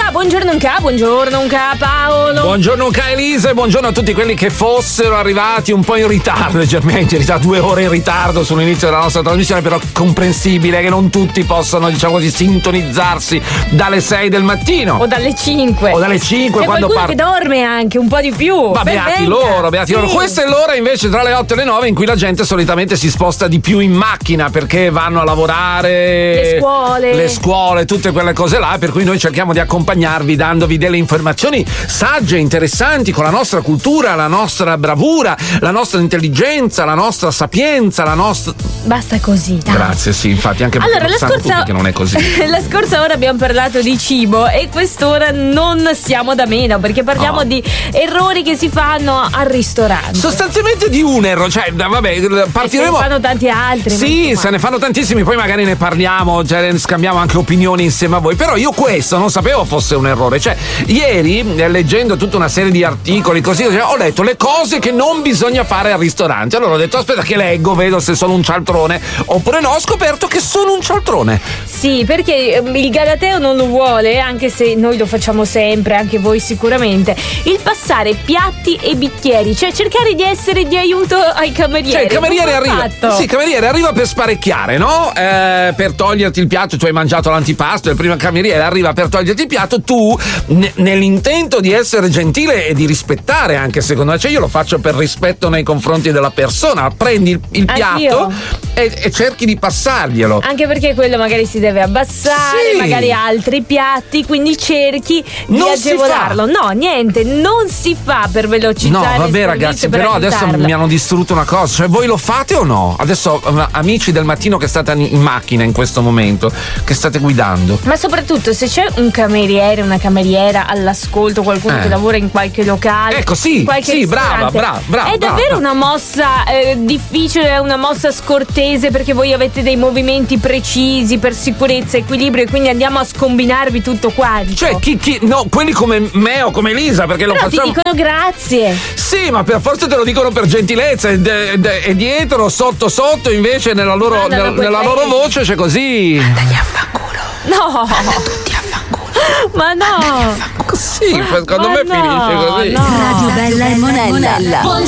buongiorno Paolo. Buongiorno Elisa e buongiorno a tutti quelli che fossero arrivati un po' in ritardo, leggermente in ritardo, 2 ore in ritardo sull'inizio della nostra trasmissione, però comprensibile che non tutti possano, diciamo così, sintonizzarsi dalle 6 del mattino. O dalle 5. C'è quando che dorme anche un po' di più. Ma beati loro. Questa è l'ora invece tra le 8 e le 9 in cui la gente solitamente si sposta di più in macchina perché vanno a lavorare, le scuole, tutte quelle cose là, per cui noi cerchiamo di accompagnarvi dandovi delle informazioni sagge, interessanti, con la nostra cultura, la nostra bravura, la nostra intelligenza, la nostra sapienza, la nostra... Basta così, dai. Grazie, sì, infatti, anche perché allora, tutti che non è così. La scorsa ora abbiamo parlato di cibo e quest'ora non siamo da meno perché parliamo di errori che si fanno al ristorante. Sostanzialmente di un errore, cioè vabbè, partiremo. Se ne fanno tanti altri. Sì, se ne fanno tantissimi, poi magari ne parliamo, cioè scambiamo anche opinioni insieme a voi. Però io questo non sapevo fosse un errore. Cioè, ieri, leggendo tutta una serie di articoli così, ho letto le cose che non bisogna fare al ristorante. Allora ho detto, aspetta che leggo, vedo se sono un cialtrone oppure no. Ho scoperto che sono un cialtrone. Sì, perché il galateo non lo vuole, anche se noi lo facciamo sempre, anche voi sicuramente. Il passare piatti e bicchieri, cioè cercare di essere di aiuto ai camerieri. Cioè il cameriere arriva. Sì, il cameriere arriva per sparecchiare, no? Per toglierti il piatto, tu hai mangiato l'antipasto, il primo cameriere arriva per toglierti il piatto, tu nell'intento di essere gentile e di rispettare anche, secondo me, cioè io lo faccio per rispetto nei confronti della persona, prendi il piatto e cerchi di passarglielo. Anche perché quello magari si deve abbassare, magari altri piatti, quindi cerchi di agevolarlo. No, niente, non si fa per velocizzare. No, vabbè ragazzi, però adesso mi hanno distrutto una cosa, cioè voi lo fate o no? Adesso amici del mattino che state in macchina in questo momento, che state guidando. Ma soprattutto se c'è un cameriere, una cameriera all'ascolto, qualcuno che lavora in qualche locale. Ecco, sì, brava. È davvero una mossa difficile, una mossa scortese, perché voi avete dei movimenti precisi per sicurezza, equilibrio, e quindi andiamo a scombinarvi tutto quanto. Cioè, no, quelli come me o come Elisa, perché però lo facciamo. ti dicono grazie. Sì, ma per forza te lo dicono per gentilezza, e dietro, sotto, invece nella loro voce c'è così. Andagli a fanculo. No. Manda tutti a fanculo. Ma no. Sì, secondo me finisce così. No. Radio Bella e Monella.